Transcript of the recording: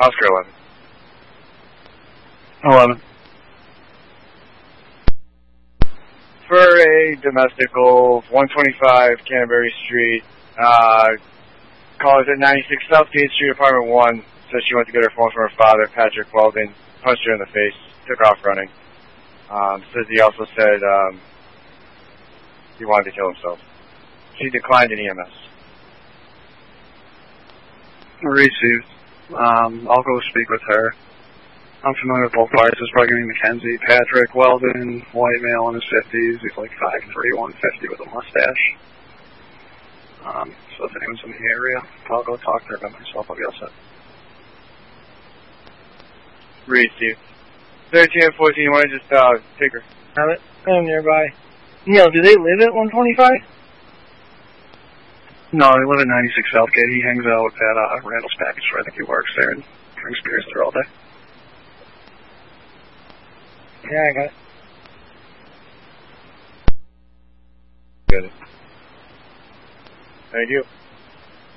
Oscar 11. 11. For a domestical, 125 Canterbury Street, callers at 96 Southgate Street, Apartment 1, says she went to get her phone from her father, Patrick Weldon, punched her in the face, took off running. Says he also said he wanted to kill himself. She declined an EMS. Received. I'll go speak with her. I'm familiar with both parties. It's Gregory McKenzie. Patrick Weldon, white male in his 50s. He's like 5'3", 150 with a mustache. So if anyone's in the area, I'll go talk to her by myself. I'll be all set. Received. 13 and 14, you want to just take her? Have it? I'm nearby. Neil, do they live at 125? No, they live at 96 Southgate. He hangs out at Randall's Package Store. I think he works there and drinks beers there all day. Yeah, I got it. Good. Thank you.